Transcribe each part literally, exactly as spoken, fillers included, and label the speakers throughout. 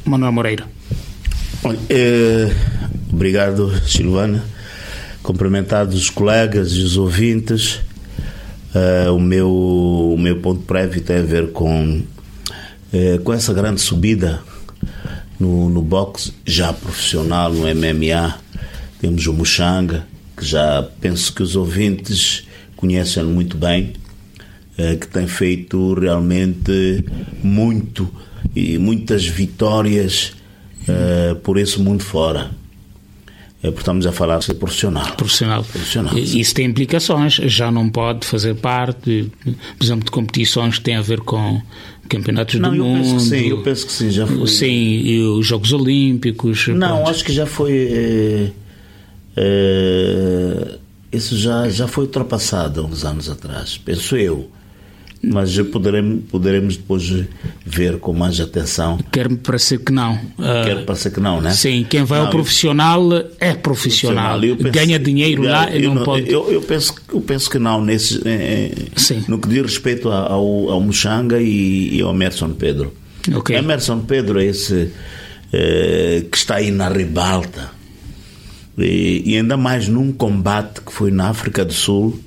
Speaker 1: Manuel Moreira.
Speaker 2: Olha, é, obrigado, Silvana. Cumprimentados os colegas e os ouvintes. Uh, o, meu, o meu ponto prévio tem a ver com, uh, com essa grande subida no, no boxe já profissional, no M M A. Temos o Muxanga, que já penso que os ouvintes conhecem muito bem, uh, que tem feito realmente muito e muitas vitórias uh, por esse mundo fora. É, porque estamos a falar de ser profissional.
Speaker 1: Profissional.
Speaker 2: profissional.
Speaker 1: Isso tem implicações. Já não pode fazer parte, por exemplo, de competições que têm a ver com campeonatos
Speaker 2: não,
Speaker 1: do
Speaker 2: eu
Speaker 1: mundo.
Speaker 2: Penso que sim, eu penso que sim, já foi.
Speaker 1: Sim, e os Jogos Olímpicos.
Speaker 2: Não,
Speaker 1: pronto.
Speaker 2: acho que já foi. É, é, isso já, já foi ultrapassado há uns anos atrás, penso eu. Mas poderemos, poderemos depois ver com mais atenção.
Speaker 1: Quer-me parecer que não.
Speaker 2: Quer parecer que não, né?
Speaker 1: Sim, quem vai
Speaker 2: não,
Speaker 1: ao profissional eu, é profissional. profissional. Penso, ganha dinheiro eu, lá e não, não pode...
Speaker 2: Eu, eu, penso, eu penso que não, nesse, eh, no que diz respeito ao, ao Muxanga e, e ao Emerson Pedro.
Speaker 1: Okay.
Speaker 2: Emerson Pedro é esse eh, que está aí na ribalta. E, e ainda mais num combate que foi na África do Sul.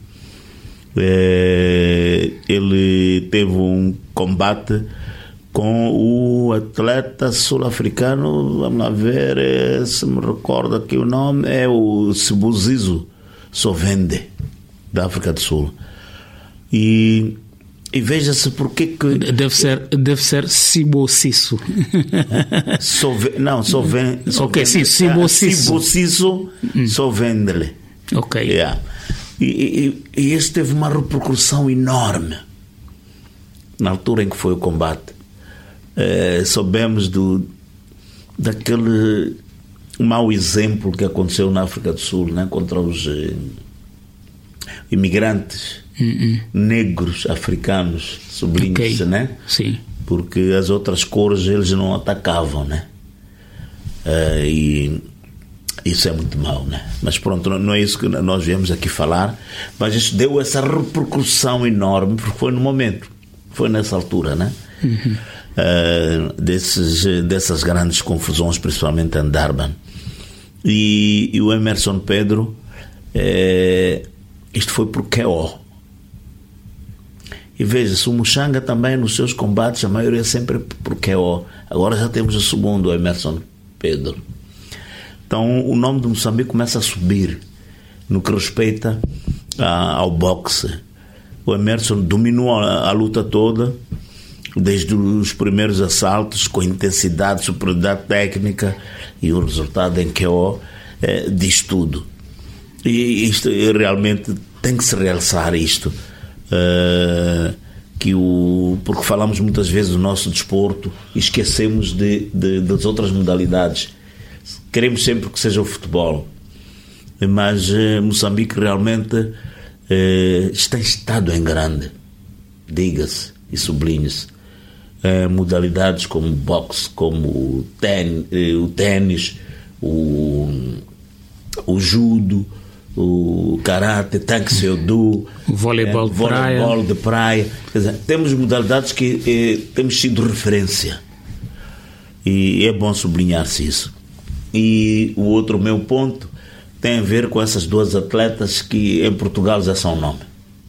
Speaker 2: É, ele teve um combate com o atleta sul-africano, vamos lá ver é, se me recordo aqui o nome, é o Sibusiso Sovende, da África do Sul. E, e veja-se porque que...
Speaker 1: Deve ser, deve ser Sibosiso.
Speaker 2: Sove, não, Sovende.
Speaker 1: Ok, sim, Sibosiso.
Speaker 2: Sibosiso hum. Sovendele.
Speaker 1: Ok.
Speaker 2: Yeah. E, e, e este teve uma repercussão enorme na altura em que foi o combate. É, soubemos do, daquele mau exemplo que aconteceu na África do Sul, né, contra os eh, imigrantes uh-uh. negros africanos, sublinha-se, okay. né?
Speaker 1: Sim.
Speaker 2: Porque as outras cores eles não atacavam, né? É, e isso é muito mau, né? Mas pronto, não é isso que nós viemos aqui falar, mas isso deu essa repercussão enorme, porque foi no momento, foi nessa altura, né? Uhum. Uh, desses, dessas grandes confusões, principalmente em Durban. E, e o Emerson Pedro, é, isto foi por K O. E veja-se, o Muxanga também nos seus combates, a maioria é sempre por K O. Agora já temos o segundo, o Emerson Pedro. Então o nome de Moçambique começa a subir no que respeita a, ao boxe. O Emerson dominou a, a luta toda, desde os primeiros assaltos, com intensidade, superioridade técnica, e o resultado em K O é, diz tudo. E isto realmente tem que se realçar isto, uh, que o, porque falamos muitas vezes do nosso desporto e esquecemos de, de, das outras modalidades. Queremos sempre que seja o futebol, mas eh, Moçambique realmente eh, está em estado em grande, diga-se e sublinhe-se. Eh, modalidades como boxe, como o tênis, eh, o, tênis o, o judo, o karate, taekwondo,
Speaker 1: o voleibol,
Speaker 2: eh,
Speaker 1: de,
Speaker 2: voleibol
Speaker 1: praia.
Speaker 2: de praia. Quer dizer, temos modalidades que eh, temos sido referência, e é bom sublinhar-se isso. E o outro meu ponto tem a ver com essas duas atletas que em Portugal já são nome.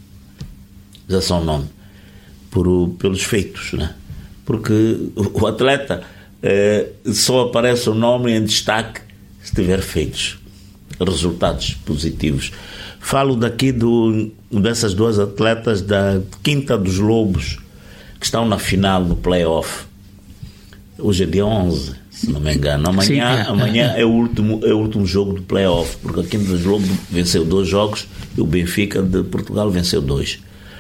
Speaker 2: Já são nome. Por, pelos feitos, né? Porque o atleta eh, só aparece o nome em destaque se tiver feitos, resultados positivos. Falo daqui do, dessas duas atletas da Quinta dos Lobos, que estão na final, no play-off. Hoje é dia onze, se não me engano. Amanhã,
Speaker 1: Sim, é,
Speaker 2: amanhã
Speaker 1: é.
Speaker 2: É, o último, é o último jogo do play-off, porque a Quinta dos Lobos venceu dois jogos e o Benfica de Portugal venceu dois.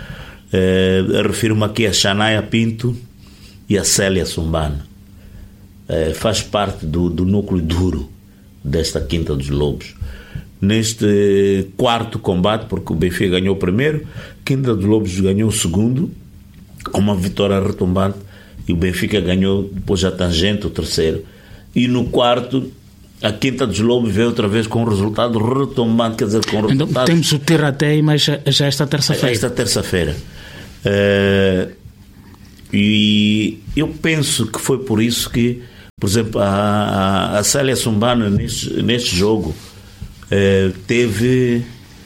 Speaker 2: É, refiro-me aqui a Xanaia Pinto e a Célia Sumbana. É, faz parte do, do núcleo duro desta Quinta dos Lobos. Neste quarto combate, porque o Benfica ganhou o primeiro, Quinta dos Lobos ganhou o segundo, com uma vitória retumbante, e o Benfica ganhou depois a tangente o terceiro. E no quarto, a Quinta dos Lobos veio outra vez com um resultado retumbante, quer dizer, com
Speaker 1: então,
Speaker 2: resultado...
Speaker 1: temos o Terratei, mas já, já esta terça-feira.
Speaker 2: Esta terça-feira. Uh, e eu penso que foi por isso que Por exemplo, a, a, a Célia Sumbano neste, neste jogo eh, teve,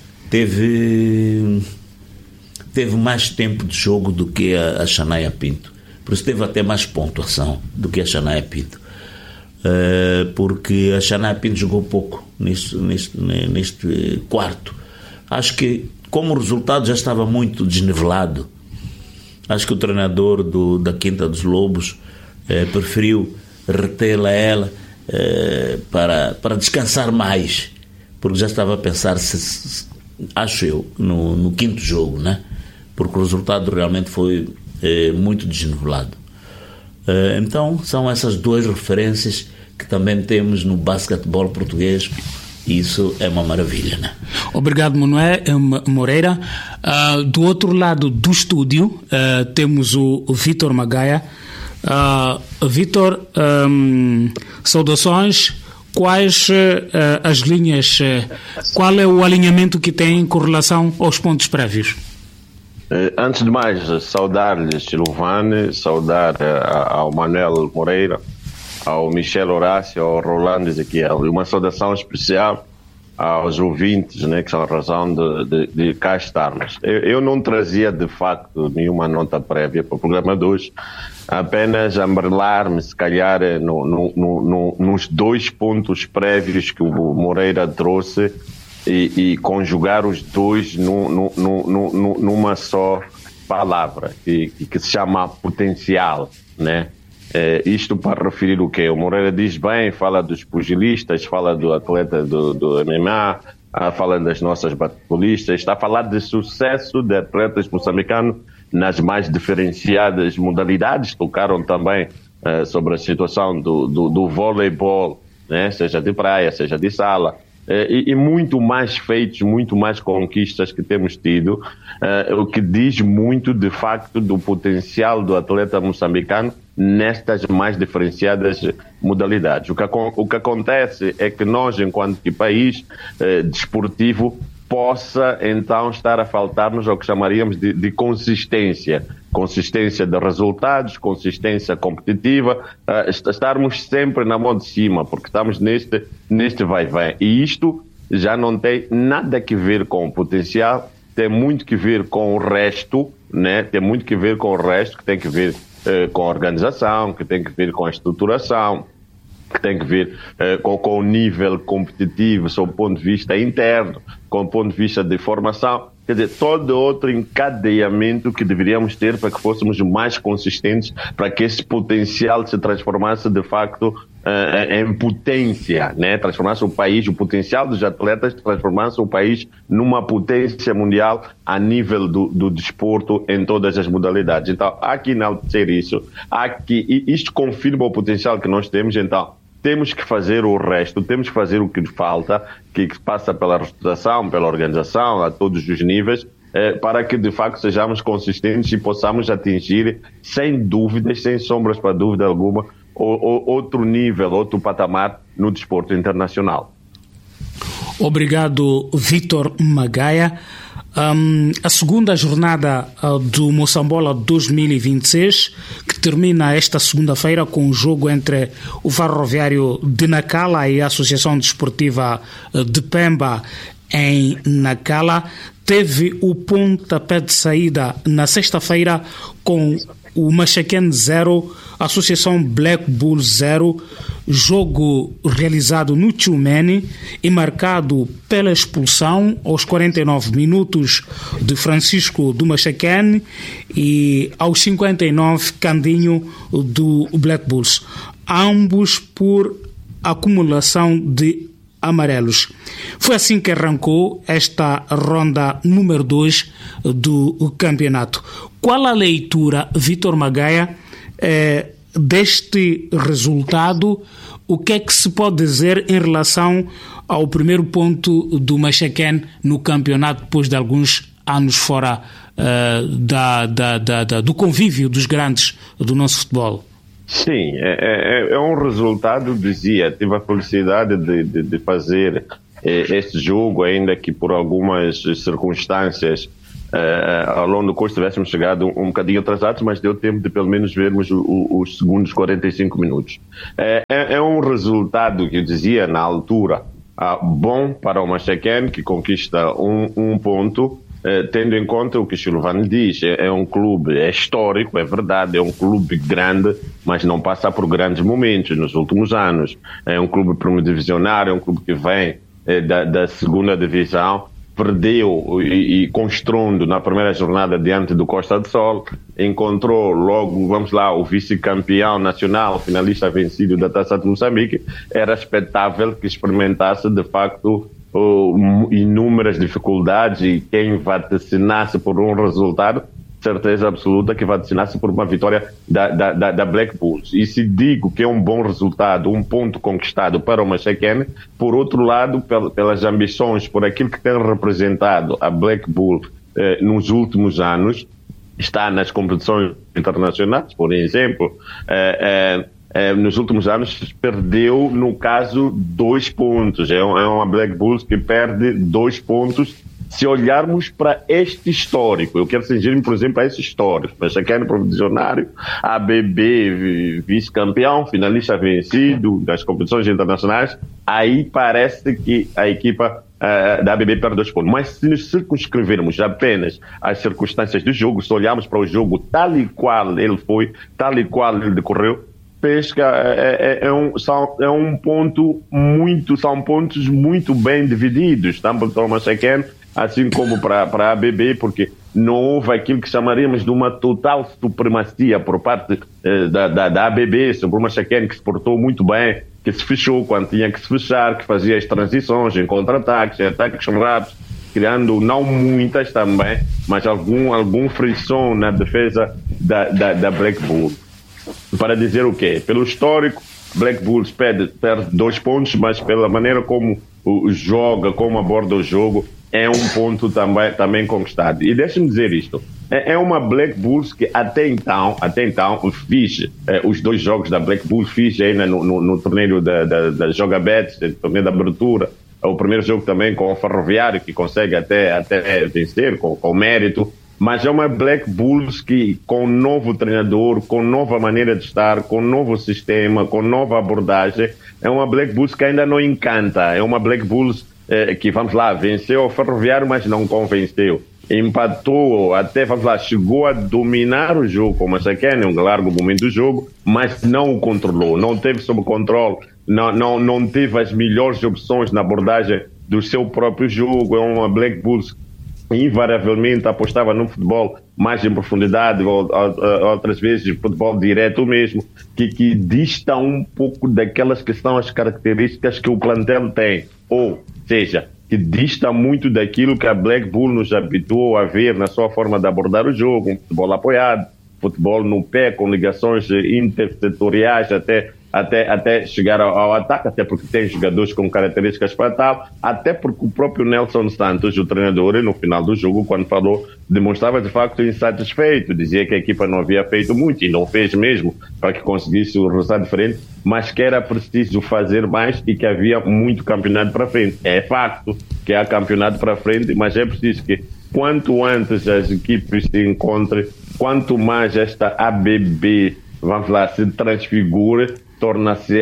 Speaker 2: teve, teve mais tempo de jogo do que a, a Xanaia Pinto. Por isso teve até mais pontuação do que a Xanaia Pinto. Eh, porque a Xanaia Pinto jogou pouco neste, neste, neste quarto. Acho que, como o resultado já estava muito desnivelado, acho que o treinador do, da Quinta dos Lobos eh, preferiu retê-la a ela eh, para, para descansar mais, porque já estava a pensar, se, se, acho eu, no, no quinto jogo, né? Porque o resultado realmente foi eh, muito desnivelado. Eh, então, são essas duas referências que também temos no basquetebol português. Isso é uma maravilha, né?
Speaker 1: Obrigado, Manuel Moreira. Uh, do outro lado do estúdio uh, temos o, o Vítor Magaia. Uh, Vítor, um, saudações. Quais uh, as linhas, uh, qual é o alinhamento que tem com relação aos pontos prévios?
Speaker 3: Antes de mais, saudar-lhes, Silvane, saudar uh, ao Manuel Moreira, ao Michel Horácio, ao Rolando Ezequiel, e uma saudação especial aos ouvintes, né, que são a razão de, de, de cá estarmos. Eu, eu não trazia, de facto, nenhuma nota prévia para o programa de hoje, apenas ambrelar-me, se calhar, no, no, no, nos dois pontos prévios que o Moreira trouxe e, e conjugar os dois no, no, no, no, numa só palavra, que, que se chama potencial, né? É, isto para referir o quê? O Moreira diz bem, fala dos pugilistas, fala do atleta do, do M M A, ah, fala das nossas basquetebolistas, está a falar de sucesso de atletas moçambicanos nas mais diferenciadas modalidades. Tocaram também ah, sobre a situação do, do, do voleibol, né? Seja de praia, seja de sala. E, e muito mais feitos, muito mais conquistas que temos tido, uh, o que diz muito, de facto, do potencial do atleta moçambicano nestas mais diferenciadas modalidades. O que, o que acontece é que nós, enquanto que país uh, desportivo, possa então estar a faltar-nos ao que chamaríamos de, de consistência. Consistência de resultados, consistência competitiva, uh, estarmos sempre na mão de cima, porque estamos neste, neste vai-vem. E isto já não tem nada que ver com o potencial, tem muito que ver com o resto, né? Tem muito que ver com o resto, que tem que ver uh, com a organização, que tem que ver com a estruturação, que tem que ver uh, com, com o nível competitivo, sob o ponto de vista interno, com o ponto de vista de formação. Quer dizer, todo outro encadeamento que deveríamos ter para que fôssemos mais consistentes, para que esse potencial se transformasse de facto uh, em potência, né? Transformasse o país, o potencial dos atletas, transformasse o país numa potência mundial a nível do, do desporto em todas as modalidades. Então, há que enaltecer isso, há que, e isto confirma o potencial que nós temos. Então, temos que fazer o resto, temos que fazer o que falta, que passa pela reestruturação, pela organização, a todos os níveis, eh, para que de facto sejamos consistentes e possamos atingir, sem dúvidas, sem sombras para dúvida alguma, o, o, outro nível, outro patamar no desporto internacional.
Speaker 1: Obrigado, Vítor Magaia. Um, a segunda jornada uh, do Moçambola dois mil e vinte e seis, que termina esta segunda-feira com o jogo entre o Ferroviário de Nacala e a Associação Desportiva de Pemba em Nacala, teve o pontapé de saída na sexta-feira com o Machaquene zero, Associação Black Bull zero, jogo realizado no Tchumene e marcado pela expulsão aos quarenta e nove minutos de Francisco do Machaquene e aos cinquenta e nove Candinho do Black Bulls, ambos por acumulação de amarelos. Foi assim que arrancou esta ronda número dois do campeonato. Qual a leitura, Vítor Magaia, eh, deste resultado? O que é que se pode dizer em relação ao primeiro ponto do Machaquene no campeonato, depois de alguns anos fora uh, da, da, da, da, do convívio dos grandes do nosso futebol?
Speaker 3: Sim, é, é, é um resultado, dizia, tive a felicidade de, de, de fazer eh, este jogo, ainda que por algumas circunstâncias uh, ao longo do curso tivéssemos chegado um, um bocadinho atrasados, mas deu tempo de pelo menos vermos o, o, os segundos quarenta e cinco minutos. É, é, é um resultado que eu dizia na altura, uh, bom para o Machacane, que conquista um, um ponto, uh, tendo em conta o que o Silvano diz. É, é um clube é histórico, é verdade, é um clube grande, mas não passa por grandes momentos nos últimos anos. É um clube primeiro divisionário, é um clube que vem eh, da, da segunda divisão, perdeu e, e constrondo na primeira jornada diante do Costa do Sol, encontrou logo, vamos lá, o vice-campeão nacional, finalista vencido da Taça de Moçambique. Era expectável que experimentasse de facto uh, inúmeras dificuldades, e quem vaticinasse por um resultado, certeza absoluta que vaticinasse por uma vitória da, da, da, da Black Bulls. E se digo que é um bom resultado, um ponto conquistado para o Machacane, por outro lado, pel, pelas ambições, por aquilo que tem representado a Black Bull eh, nos últimos anos, está nas competições internacionais, por exemplo, eh, eh, eh, nos últimos anos perdeu, no caso, dois pontos. É, um, é uma Black Bulls que perde dois pontos. Se olharmos para este histórico, eu quero cingir-me, por exemplo, a esse histórico, Machacane provisionário, A B B vice-campeão, finalista vencido das competições internacionais, aí parece que a equipa uh, da A B B perde dois pontos. Mas se nos circunscrevermos apenas às circunstâncias do jogo, se olharmos para o jogo tal e qual ele foi, tal e qual ele decorreu, pesca é, é, é, um, são, é um ponto muito, são pontos muito bem divididos, tanto para o Machacane, assim como para a A B B, porque não houve aquilo que chamaríamos de uma total supremacia por parte eh, da, da, da A B B sobre o Machacane, que se portou muito bem, que se fechou quando tinha que se fechar, que fazia as transições em contra-ataques, em ataques rápidos, criando não muitas também, mas algum, algum frição na defesa da, da, da Black Bull. Para dizer o quê? Pelo histórico, Black Bulls perde, perde dois pontos, mas pela maneira como o, joga, como aborda o jogo, é um ponto também, também conquistado. E deixe-me dizer isto, é, é uma Black Bulls que até então, até então fiz é, os dois jogos da Black Bulls, fiz ainda no, no, no torneio da, da, da Jogabets, no torneio da abertura, o primeiro jogo também com o Ferroviário, que consegue até, até vencer, com, com mérito, mas é uma Black Bulls que, com novo treinador, com nova maneira de estar, com novo sistema, com nova abordagem, é uma Black Bulls que ainda não encanta, é uma Black Bulls eh, que, vamos lá, venceu o Ferroviário, mas não convenceu. Empatou, até, vamos lá, chegou a dominar o jogo com o Machacane, um largo momento do jogo, mas não o controlou, não teve sob controle, não, não, não teve as melhores opções na abordagem do seu próprio jogo. É uma Black Bulls invariavelmente apostava no futebol mais em profundidade, ou, ou, outras vezes futebol direto mesmo, que, que dista um pouco daquelas que são as características que o plantel tem, ou seja, que dista muito daquilo que a Black Bull nos habituou a ver na sua forma de abordar o jogo, um futebol apoiado, futebol no pé, com ligações intersetoriais até Até, até chegar ao, ao ataque, até porque tem jogadores com características para tal, até porque o próprio Nelson Santos, o treinador, no final do jogo, quando falou, demonstrava de facto insatisfeito, dizia que a equipa não havia feito muito, e não fez mesmo, para que conseguisse o resultado diferente, mas que era preciso fazer mais e que havia muito campeonato para frente. É facto que há campeonato para frente, mas é preciso que, quanto antes as equipes se encontrem, quanto mais esta A B B, vamos lá, se transfigure, torna-se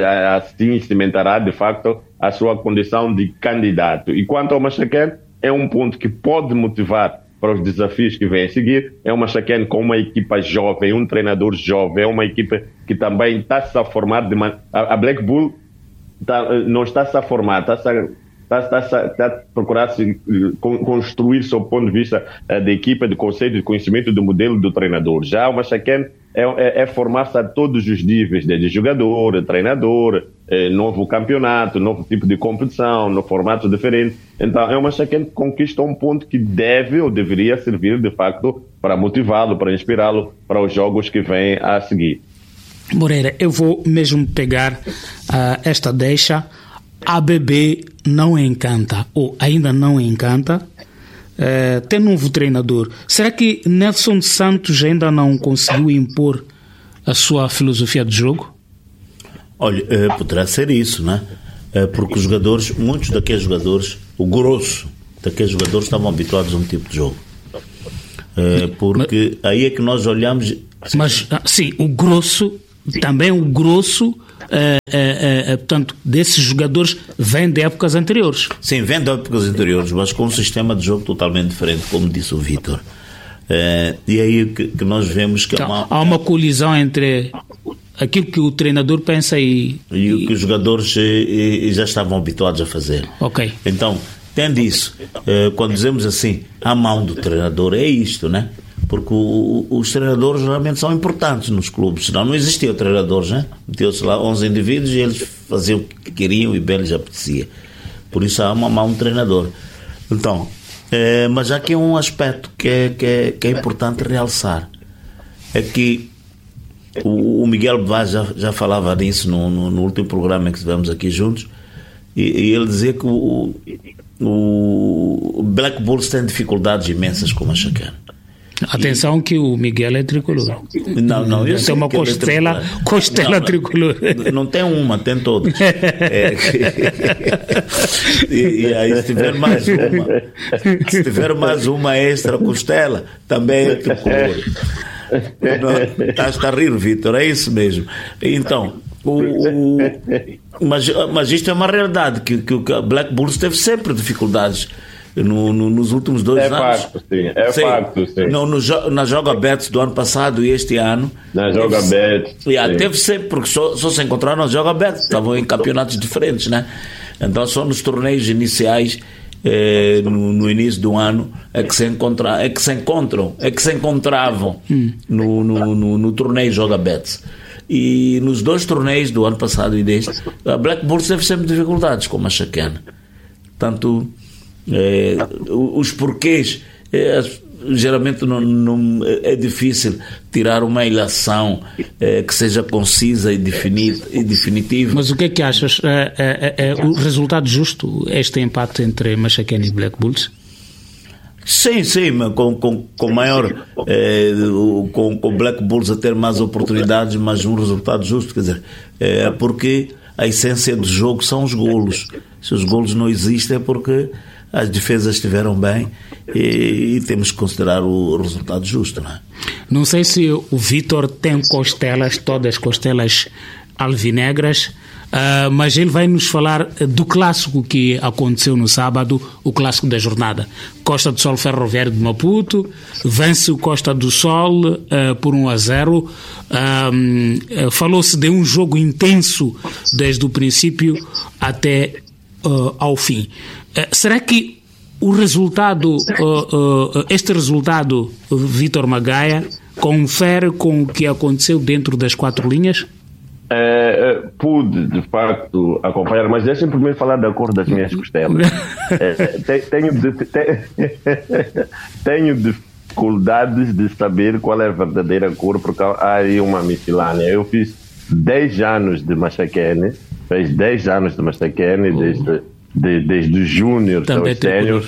Speaker 3: assim, cimentará de facto a sua condição de candidato. E quanto ao Machacane, é um ponto que pode motivar para os desafios que vêm a seguir. É um Machacane com uma equipa jovem, um treinador jovem, é uma equipa que também está-se a formar de man... a Black Bull tá, não está-se a formar, está-se a Está, está, está a procurar se, construir seu ponto de vista uh, da equipa, de conceito, de conhecimento do modelo do treinador. Já o Machacane é, é, é formar-se a todos os níveis, desde jogador, treinador, eh, novo campeonato, novo tipo de competição, no formato diferente. Então é o Machacane que conquista um ponto que deve ou deveria servir de facto para motivá-lo, para inspirá-lo para os jogos que vêm a seguir.
Speaker 1: Moreira, eu vou mesmo pegar uh, esta deixa. A B B não encanta, ou ainda não encanta, é, tem novo treinador. Será que Nelson Santos ainda não conseguiu impor a sua filosofia de jogo?
Speaker 2: Olha, é, poderá ser isso, né? É, porque os jogadores, muitos daqueles jogadores, o grosso daqueles jogadores estavam habituados a um tipo de jogo. É, porque mas, aí é que nós olhamos...
Speaker 1: Mas, sim, o grosso, também o grosso, é, é, é, portanto, desses jogadores vem de épocas anteriores.
Speaker 2: Sim, vem de épocas anteriores, mas com um sistema de jogo totalmente diferente, como disse o Vítor. É, e aí que, que nós vemos que
Speaker 1: então,
Speaker 2: há, uma,
Speaker 1: há uma colisão entre aquilo que o treinador pensa e...
Speaker 2: E o que os jogadores e, e já estavam habituados a fazer.
Speaker 1: Ok.
Speaker 2: Então, tendo isso, eh, quando dizemos assim, a mão do treinador, é isto, né? Porque o, os treinadores realmente são importantes nos clubes, senão não existiam treinadores, né? Metiam-se lá onze indivíduos e eles faziam o que queriam e bem lhes apetecia. Por isso há uma mão do treinador. Então, eh, mas há aqui um aspecto que é, que é, que é importante realçar. É que o, o Miguel Vaz já, já falava nisso no, no, no último programa que tivemos aqui juntos, e, e ele dizia que o, o Black Bulls tem dificuldades imensas com o Machacane.
Speaker 1: Atenção e, que o Miguel é tricolor.
Speaker 2: Não, não, eu
Speaker 1: tem uma costela, é costela não, tricolor.
Speaker 2: Não tem uma, tem todas. É, e, e aí se tiver mais uma, se tiver mais uma extra costela, também é tricolor. Estás a rir, Vítor, é isso mesmo. Então, o, o, mas, mas isto é uma realidade, que, que o Black Bulls teve sempre dificuldades no, no, nos últimos dois
Speaker 3: é
Speaker 2: anos.
Speaker 3: Facto, sim. É
Speaker 2: sim.
Speaker 3: facto, sim.
Speaker 2: No, no, na Joga Bets do ano passado e este ano.
Speaker 3: Na Joga Bets.
Speaker 2: Yeah, teve sempre, porque só, só se encontraram na Joga Bets, estavam em campeonatos diferentes, né? Então só nos torneios iniciais. Eh, no, no início do ano é que se encontra, é que se encontram, é que se encontravam hum. no, no, no, no torneio Joga Bets. E nos dois torneios do ano passado e deste, a Black Bulls teve sempre dificuldades com a Machacane. Tanto eh, os porquês, eh, geralmente não, não, é difícil tirar uma ilação eh, que seja concisa e, definir, e definitiva.
Speaker 1: Mas o que é que achas? É, é, é o resultado justo, este empate entre Machacane e Black Bulls?
Speaker 2: Sim, sim, mas com, com, com maior eh, com, com Black Bulls a ter mais oportunidades, mas um resultado justo, quer dizer, é porque a essência do jogo são os golos. Se os golos não existem é porque as defesas estiveram bem e, e temos que considerar o resultado justo, não é?
Speaker 1: Não sei se o Vítor tem costelas, todas costelas alvinegras, uh, mas ele vai nos falar do clássico que aconteceu no sábado, o clássico da jornada. Costa do Sol Ferroviário de Maputo vence o Costa do Sol uh, por um a zero. Uh, uh, falou-se de um jogo intenso desde o princípio até uh, ao fim. Uh, será que o resultado, uh, uh, este resultado, uh, Vítor Magaia, confere com o que aconteceu dentro das quatro linhas?
Speaker 3: É, pude, de facto, acompanhar, mas deixem-me primeiro falar da cor das minhas costelas. é, tenho, de, te, tenho dificuldades de saber qual é a verdadeira cor, porque há aí uma miscelânea. Eu fiz dez anos de Machacane, fiz dez anos de Machacane, desde, de, desde os júniores aos séniores.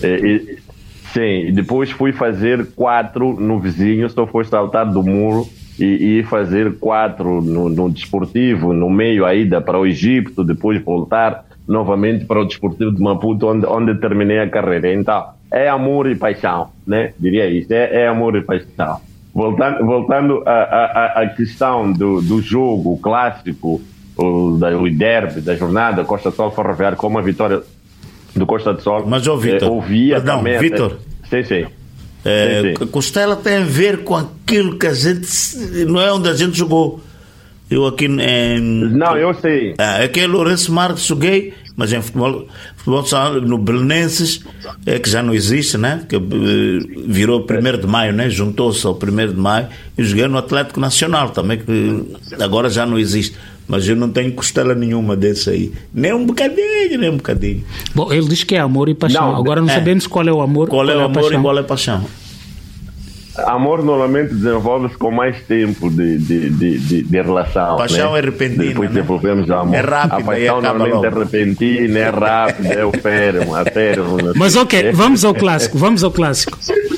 Speaker 3: Sim, depois fui fazer quatro no vizinho, só foi saltar do muro e, e fazer quatro no, no desportivo, no meio a ida para o Egito, depois voltar novamente para o desportivo de Maputo, onde, onde terminei a carreira. Então, é amor e paixão, né? Diria isso, é, é amor e paixão. Voltando, voltando à, à, à questão do, do jogo clássico, o, da, o derby da jornada, Costa do Sol Ferroviário, com uma vitória do Costa do Sol.
Speaker 2: Mas, ô, Vítor,
Speaker 3: é, ouvia
Speaker 2: não,
Speaker 3: também.
Speaker 2: Vítor,
Speaker 3: sim, sim.
Speaker 2: É,
Speaker 3: sim, sim.
Speaker 2: Costela tem a ver com aquilo que a gente, não é onde a gente jogou. Eu aqui em,
Speaker 3: não, eu sei.
Speaker 2: É, aqui em Lourenço Marques joguei, mas em futebol, futebol no Belenenses, é, que já não existe, né? Que virou primeiro de maio, né? Juntou-se ao primeiro de maio, e joguei no Atlético Nacional também, que agora já não existe. Mas eu não tenho costela nenhuma desse aí. Nem um bocadinho, nem um bocadinho.
Speaker 1: Bom, ele diz que é amor e paixão. Não, Agora não é. sabemos qual é o amor.
Speaker 2: Qual, qual é o amor e qual é a paixão.
Speaker 3: Amor normalmente desenvolve-se com mais tempo de, de, de, de, de relação.
Speaker 2: Paixão, né? É repentina.
Speaker 3: Depois
Speaker 2: né?
Speaker 3: desenvolvemos o amor.
Speaker 2: É rápido.
Speaker 3: A paixão normalmente logo. é repentina, é rápida, é o férreo, a férreo.
Speaker 1: Mas ok, vamos ao clássico. Vamos ao clássico.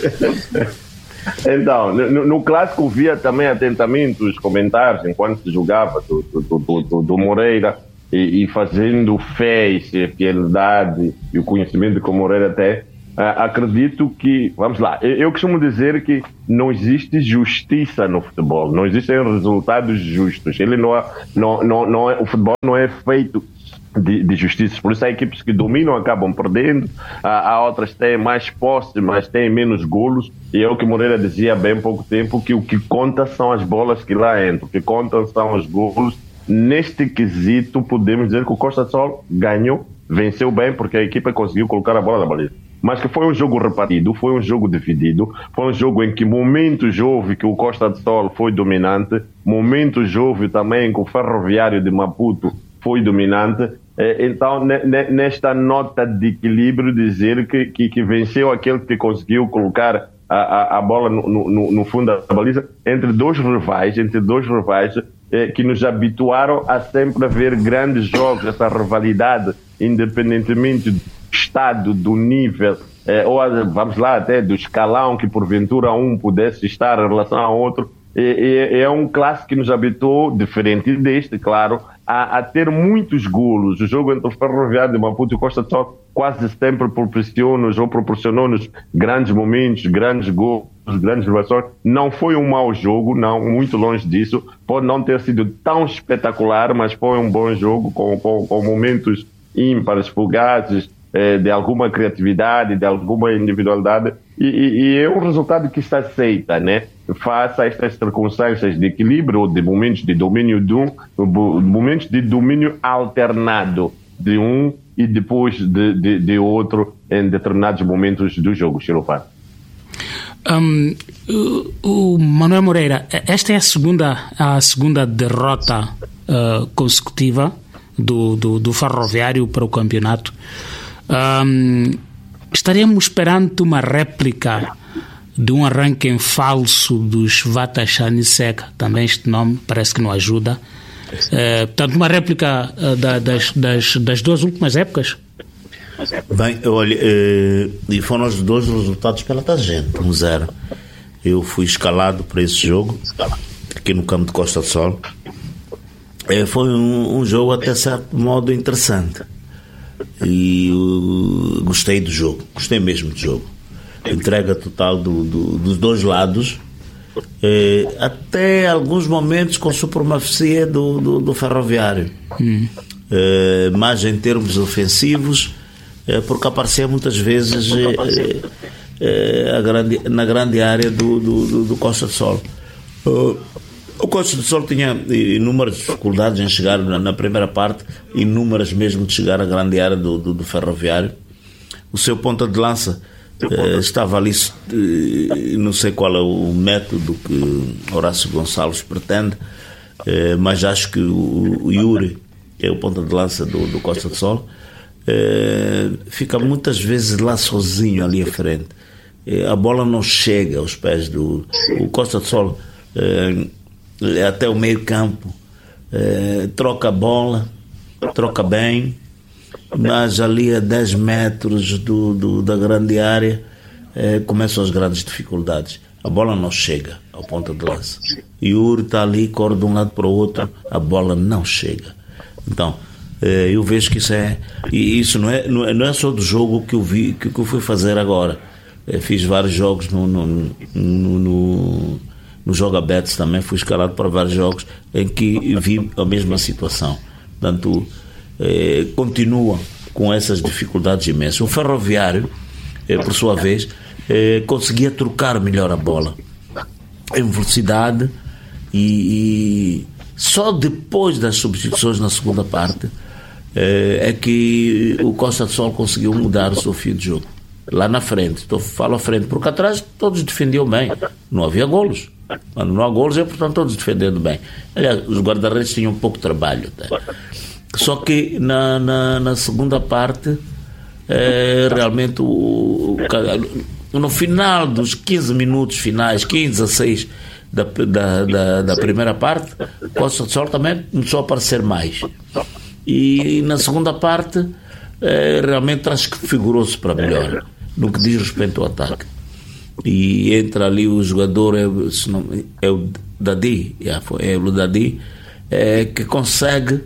Speaker 3: Então, no, no clássico via também atentamente os comentários enquanto se jogava do, do, do, do, do Moreira e, e fazendo fé e fidelidade e o conhecimento que o Moreira tem, acredito que, vamos lá, eu, eu costumo dizer que não existe justiça no futebol, não existem resultados justos. Ele não é, não, não, não é, o futebol não é feito de, de justiça, por isso há equipes que dominam acabam perdendo, há, há outras que têm mais posse, mas têm menos golos, e é o que Moreira dizia há bem pouco tempo, que o que conta são as bolas que lá entram, o que conta são os golos. Neste quesito podemos dizer que o Costa do Sol ganhou, venceu bem, porque a equipa conseguiu colocar a bola na baliza. Mas que foi um jogo repartido, foi um jogo dividido, foi um jogo em que momentos houve que o Costa do Sol foi dominante, momentos houve também que o Ferroviário de Maputo foi dominante. Então, nesta nota de equilíbrio, dizer que, que, que venceu aquele que conseguiu colocar a, a, a bola no, no, no fundo da baliza, entre dois rivais, entre dois rivais eh, que nos habituaram a sempre ver grandes jogos, essa rivalidade, independentemente do estado, do nível, eh, ou vamos lá, até do escalão que porventura um pudesse estar em relação a outro. É, é, é um clássico que nos habituou, diferente deste, claro, a, a ter muitos golos. O jogo entre o Ferroviário de Maputo e o Costa do Sol quase sempre proporciona-nos ou proporcionou-nos grandes momentos, grandes golos, grandes revelações. Não foi um mau jogo, não, muito longe disso. Pode não ter sido tão espetacular, mas foi um bom jogo com, com, com momentos ímpares, fugazes, eh, de alguma criatividade, de alguma individualidade. E, e, e é um resultado que se aceita, né? Face a estas circunstâncias de equilíbrio, ou de momentos de domínio de um, momentos de domínio alternado de um e depois de, de, de outro em determinados momentos do jogo, Xilofan.
Speaker 1: Um, o, o Manuel Moreira, esta é a segunda, a segunda derrota uh, consecutiva do, do, do Ferroviário para o campeonato. Um, estaríamos perante uma réplica de um arranque em falso dos Vata Chanisek, também este nome parece que não ajuda. Uh, portanto, uma réplica uh, da, das, das, das duas últimas épocas?
Speaker 2: Bem, olha, eh, e foram os dois resultados pela tangente, um zero. Eu fui escalado para esse jogo, aqui no campo de Costa do Sol. Eh, foi um, um jogo até certo modo interessante. E uh, gostei do jogo, gostei mesmo do jogo. Entrega total do, do, dos dois lados, eh, até alguns momentos com supremacia do, do, do Ferroviário. Hum. Eh, mas em termos ofensivos, eh, porque aparecia muitas vezes eh, eh, a grande, na grande área do, do, do, do Costa do Sol. Uh, o Costa do Sol tinha inúmeras dificuldades em chegar na, na primeira parte, inúmeras mesmo de chegar à grande área do, do, do Ferroviário. O seu ponta de lança eh, estava ali, eh, não sei qual é o método que Horácio Gonçalves pretende, eh, mas acho que o, o Yuri, que é o ponta de lança do, do Costa do Sol, eh, fica muitas vezes lá sozinho ali à frente. Eh, a bola não chega aos pés do o Costa do Sol, eh, até o meio campo, eh, troca a bola, troca bem, mas ali a dez metros do, do, da grande área eh, começam as grandes dificuldades. A bola não chega ao ponta de lança. E o Yuri está ali, corre de um lado para o outro, a bola não chega. Então, eh, eu vejo que isso é... E isso não é, não é, não é só do jogo que eu vi, que, que eu fui fazer agora. Eh, fiz vários jogos no, no, no, no, no Joga Bets também, fui escalado para vários jogos em que vi a mesma situação. Portanto, eh, continua com essas dificuldades imensas. O Ferroviário, eh, por sua vez, eh, conseguia trocar melhor a bola em velocidade e... e só depois das substituições na segunda parte eh, é que o Costa do Sol conseguiu mudar o seu fio de jogo. Lá na frente, estou, falo à frente, porque atrás todos defendiam bem, não havia golos. Quando não há golos é, portanto, todos defendendo bem. Aliás, os guarda-redes tinham um pouco de trabalho. Tá? Só que na, na, na segunda parte, eh, realmente, o, o, no final dos quinze minutos finais, quinze a seis Da, da, da, da primeira parte, o Costa do Sol também começou a aparecer mais. E, e na segunda parte, eh, realmente acho que figurou-se para melhor no que diz respeito ao ataque. E entra ali o jogador, é, não, é o Dadi, é o Dadi, é, que consegue,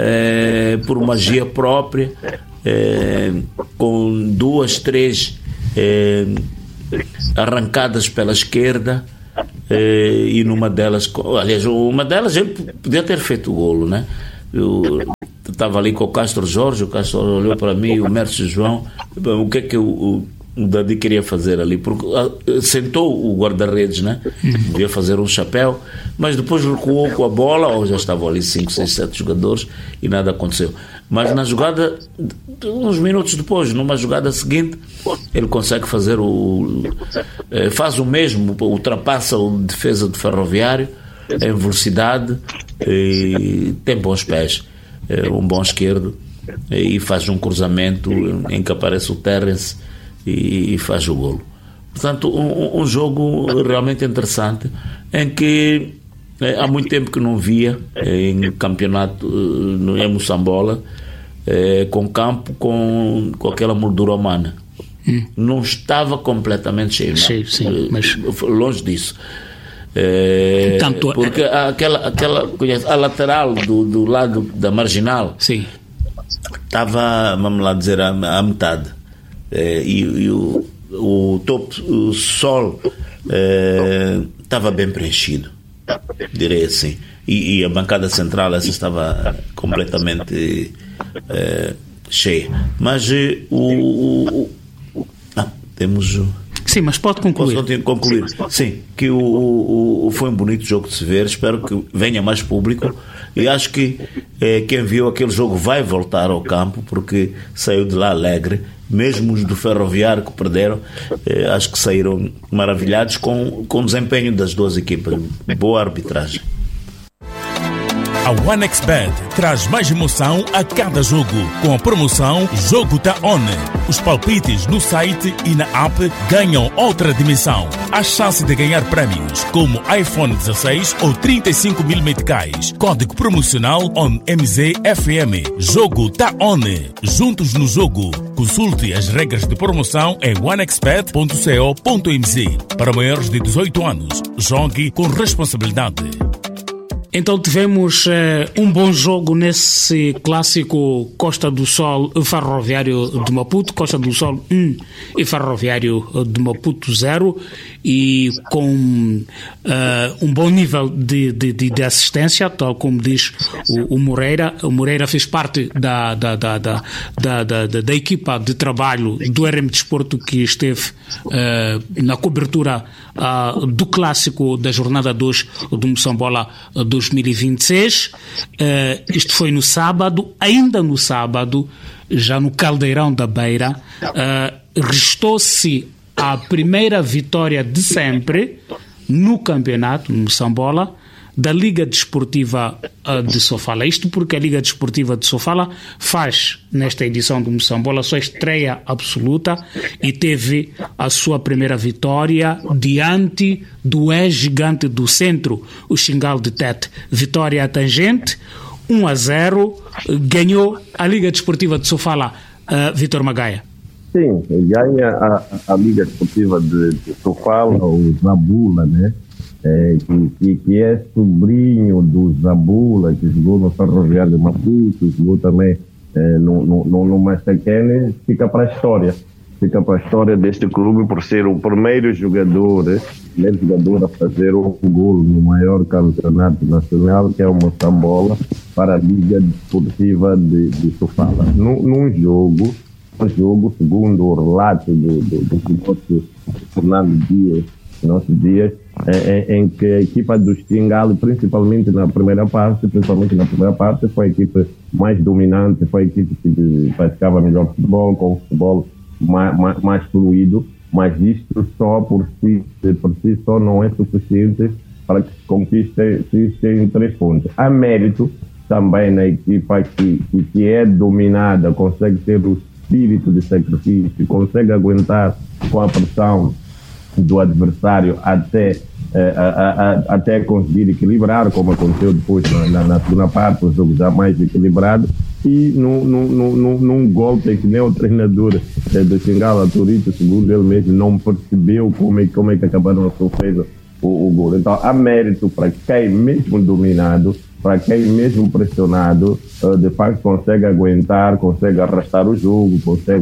Speaker 2: é, por magia própria, é, com duas, três eh, arrancadas pela esquerda, eh, e numa delas, aliás, uma delas ele podia ter feito o golo, né? Eu estava ali com o Castro Jorge, o Castro olhou para mim, o Mércio João, o que é que o, o Dadi queria fazer ali? Porque uh, sentou o guarda-redes, né? Devia fazer um chapéu, mas depois recuou com a bola, ou já estavam ali cinco, seis, sete jogadores e nada aconteceu. Mas na jogada, uns minutos depois, numa jogada seguinte, ele consegue fazer o... Eh, faz o mesmo, ultrapassa o defesa do Ferroviário em velocidade, e tem bons pés, eh, um bom esquerdo, e faz um cruzamento em que aparece o Terence e, e faz o golo. Portanto, um, um jogo realmente interessante, em que eh, há muito tempo que não via eh, em campeonato eh, em Moçambola, eh, com campo com, com aquela moldura humana. Hum. Não estava completamente cheio,
Speaker 1: sim, sim, mas...
Speaker 2: longe disso. É, Tanto... porque aquela, aquela a lateral do, do lado da marginal estava, vamos lá dizer, à, à metade, é, e, e o, o topo, o sol estava é, bem preenchido, direi assim, e, e a bancada central essa estava completamente é, cheia, mas o, o, o ah, temos o
Speaker 1: Sim, mas pode concluir.
Speaker 2: Posso concluir? Sim, que o, o, o, foi um bonito jogo de se ver. Espero que venha mais público. E acho que eh, quem viu aquele jogo vai voltar ao campo, porque saiu de lá alegre. Mesmo os do Ferroviário que perderam, eh, acho que saíram maravilhados com, com o desempenho das duas equipas. Boa arbitragem.
Speaker 4: A OneXBet traz mais emoção a cada jogo, com a promoção Jogo Tá On. Os palpites no site e na app ganham outra dimensão. Há chance de ganhar prémios como iPhone dezasseis ou trinta e cinco mil meticais. Código promocional O N M Z F M. Jogo Tá On. Juntos no jogo. Consulte as regras de promoção em one x bet ponto co ponto m z. Para maiores de dezoito anos, jogue com responsabilidade.
Speaker 1: Então tivemos uh, um bom jogo nesse clássico Costa do Sol Ferroviário de Maputo, Costa do Sol um e Ferroviário de Maputo zero, e com uh, um bom nível de, de, de assistência, tal como diz o, o Moreira. O Moreira fez parte da, da, da, da, da, da, da, da equipa de trabalho do R M Desporto, que esteve uh, na cobertura uh, do clássico da jornada dois do Moçambola dois mil e vinte e seis. Uh, isto foi no sábado, ainda no sábado, já no Caldeirão da Beira. Uh, restou-se a primeira vitória de sempre no campeonato, no Moçambola, da Liga Desportiva uh, de Sofala. Isto porque a Liga Desportiva de Sofala faz, nesta edição do Moçambola, a sua estreia absoluta e teve a sua primeira vitória diante do ex-gigante do centro, o Xingal de Tete. Vitória tangente, um a zero, ganhou a Liga Desportiva de Sofala. Uh, Vítor Magaia.
Speaker 5: Sim, ganha a, a Liga Desportiva de, de Sofala, o Zabula, né? É, que, que, que é sobrinho do Zabula, que jogou no Ferroviário de Maputo, jogou também é, no, no, no, no Mastercane, fica para a história. Fica para a história deste clube por ser o primeiro jogador, o primeiro jogador a fazer um gol no maior campeonato nacional, que é o Moçambola, para a Liga Desportiva de, de Sofala. Num, num jogo, um jogo, segundo o relato do, do, do piloto Fernando Dias, nossos dias, em, em que a equipa do Xingal, principalmente na primeira parte, principalmente na primeira parte, foi a equipe mais dominante, foi a equipe que praticava melhor futebol, com o futebol mais, mais, mais fluido, mas isto só por si, por si só não é suficiente para que se conquistem três pontos. Há mérito também na equipa que, que, que é dominada, consegue ter o espírito de sacrifício, consegue aguentar com a pressão do adversário até, eh, a, a, a, até conseguir equilibrar, como aconteceu depois na, na segunda parte, o jogo já mais equilibrado, e num, num, num, num golpe em que nem o treinador eh, do Xingala, Torito, segundo ele mesmo, não percebeu como é, como é que acabaram a sofrer o, o gol. Então há mérito para quem mesmo dominado, para quem mesmo pressionado, uh, de facto consegue aguentar, consegue arrastar o jogo, consegue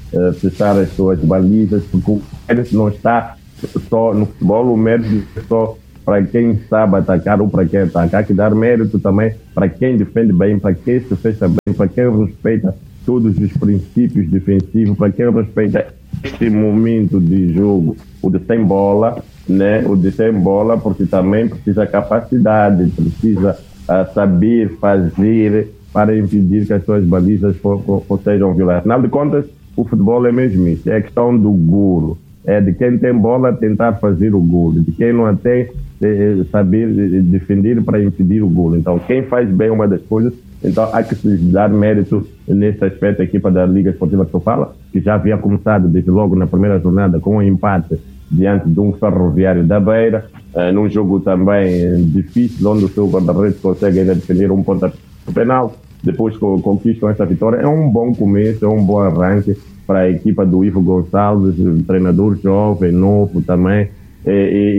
Speaker 5: uh, fechar as suas balizas, porque o mérito não está só no futebol, o mérito é só para quem sabe atacar ou para quem atacar, que dar mérito também para quem defende bem, para quem se fecha bem, para quem respeita todos os princípios defensivos, para quem respeita este momento de jogo, o de sem bola, né? O de sem bola, porque também precisa capacidade, precisa uh, saber fazer para impedir que as suas balizas for, for, for sejam violadas. Afinal de contas, o futebol é mesmo isso, é a questão do golo, é de quem tem bola tentar fazer o golo, de quem não a tem é, saber defender para impedir o golo. Então, quem faz bem uma das coisas, então há que se dar mérito nesse aspecto. A equipa da Liga Esportiva que eu falo, que já havia começado desde logo na primeira jornada com um empate diante de um Ferroviário da Beira, uh, num jogo também difícil, onde o seu guarda-redes consegue ainda defender um ponto penal, depois conquistam esta vitória. É um bom começo, é um bom arranque para a equipa do Ivo Gonçalves, um treinador jovem, novo também, e,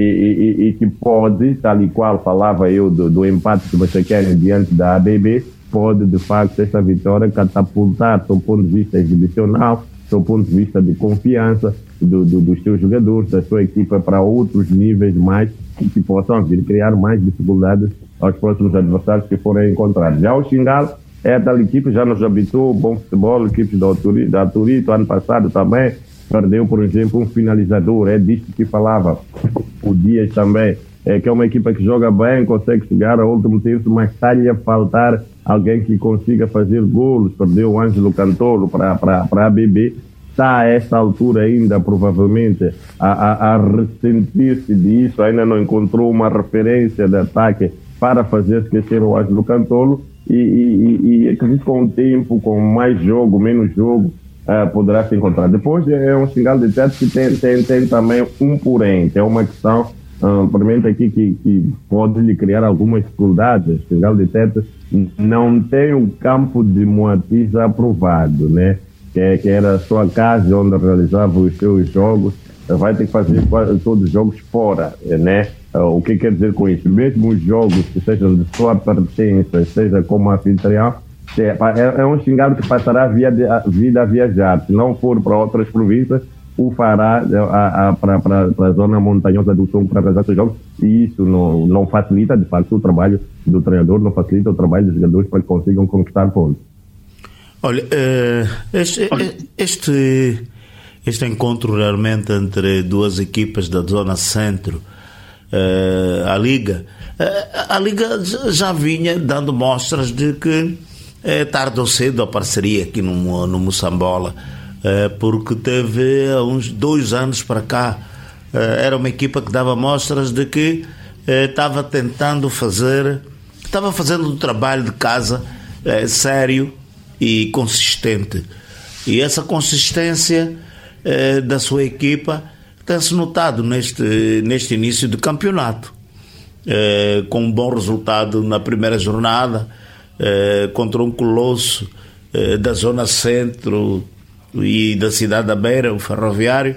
Speaker 5: e, e, e que pode, tal e qual falava eu do, do empate que você quer diante da A B B, pode de facto esta vitória catapultar do ponto de vista exibicional, do ponto de vista de confiança do, do, dos seus jogadores, da sua equipa, para outros níveis mais, que possam vir criar mais dificuldades aos próximos adversários que forem encontrados. Já o Xingal é tal equipe, já nos habituou, bom futebol, equipe da Aturito, da Aturito, ano passado também perdeu, por exemplo, um finalizador, é disto que falava o Dias também, é que é uma equipa que joga bem, consegue chegar ao último terço, mas está-lhe a faltar alguém que consiga fazer golos. Perdeu o Ângelo Cantolo para a A B B, está a esta altura ainda provavelmente a, a, a ressentir-se disso, ainda não encontrou uma referência de ataque para fazer esquecer o Ângelo Cantolo, e, e, e acredito que com o tempo, com mais jogo, menos jogo, uh, poderá se encontrar. Depois é um Xingal de Tete que tem, tem, tem também um porém, que é uma questão uh, permanente aqui que, que pode lhe criar algumas dificuldades. O Xingal de Tete não tem o campo de Moatiz aprovado, né? Que, que era a sua casa onde realizava os seus jogos, vai ter que fazer quase todos os jogos fora, né? Uh, o que quer dizer com isso? Mesmo os jogos que sejam de sua pertença, seja como anfitrião, é, é um Xingal que passará a via de, a vida a viajar. Se não for para outras províncias, o fará para a zona montanhosa do sul para realizar seus jogos, e isso não, não facilita, de facto, o trabalho do treinador, não facilita o trabalho dos jogadores para que consigam conquistar pontos.
Speaker 2: Olha, uh, este, este, este encontro realmente entre duas equipas da zona centro, uh, a Liga, uh, a Liga já vinha dando mostras de que uh, tarde ou cedo apareceria aqui no, no Moçambola, uh, porque teve há uns dois anos para cá, uh, era uma equipa que dava mostras de que estava uh, tentando fazer, estava fazendo um trabalho de casa uh, sério e consistente, e essa consistência eh, da sua equipa tem-se notado neste, neste início de campeonato, eh, com um bom resultado na primeira jornada eh, contra um colosso eh, da zona centro e da cidade da Beira, o Ferroviário,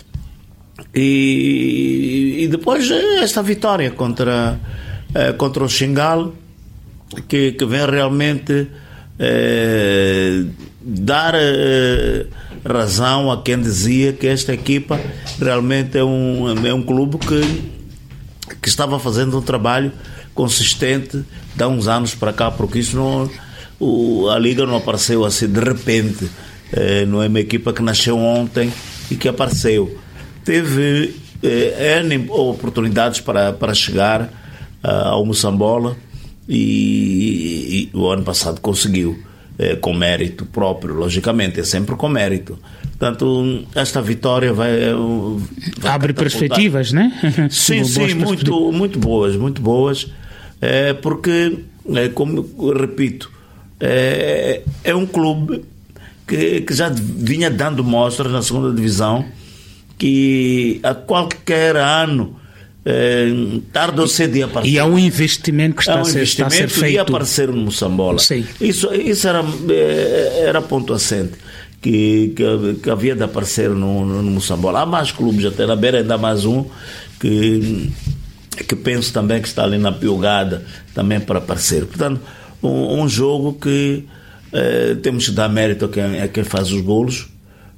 Speaker 2: e, e depois esta vitória contra, eh, contra o Xingal, que, que vem realmente É, dar é, razão a quem dizia que esta equipa realmente é um, é um clube que, que estava fazendo um trabalho consistente de há uns anos para cá, porque isso não, o, a Liga não apareceu assim de repente, é, não é uma equipa que nasceu ontem e que apareceu. Teve é, N oportunidades para, para chegar uh, ao Moçambola, E, e, e o ano passado conseguiu, eh, com mérito próprio, logicamente, é sempre com mérito. Portanto, esta vitória vai, vai
Speaker 1: abre perspectivas, né?
Speaker 2: Sim, sim, muito, muito boas, muito boas, eh, porque, eh, como eu repito, eh, é um clube que, que já vinha dando mostras na segunda divisão, que a qualquer ano, É, tarde ou cedo ia aparecer.
Speaker 1: E é um investimento que está, é um a, ser, está a ser feito.
Speaker 2: Ia aparecer no Moçambola.
Speaker 1: Sim.
Speaker 2: Isso, isso era, era ponto assente que, que, que havia de aparecer no, no, no Moçambola. Há mais clubes, até na Beira ainda há mais um que, que penso também que está ali na Piogada também para aparecer. Portanto, um, um jogo que eh, temos que dar mérito a quem, a quem faz os golos,